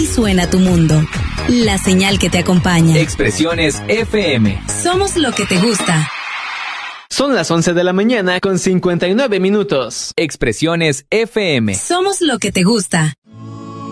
suena tu mundo. La señal que te acompaña. Expresiones FM. Somos lo que te gusta. Son las 11 de la mañana con 59 minutos. Expresiones FM. Somos lo que te gusta.